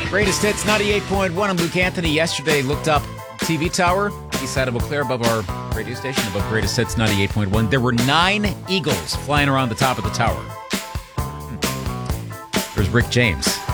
Greatest Hits 98.1. I'm Luke Anthony. Yesterday, looked up TV tower, east side of Eau Claire, above our radio station, above Greatest Hits 98.1. There were 9 eagles flying around the top of the tower. There's Rick James.